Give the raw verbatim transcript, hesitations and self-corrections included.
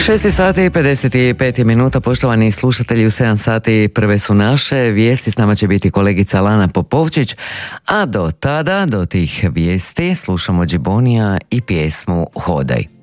šest sati i pedeset pet minuta, poštovani slušatelji, u sedam sati prve su naše vijesti, s nama će biti kolegica Lana Popovčić, a do tada, do tih vijesti, slušamo Džibonija i pjesmu Hodaj.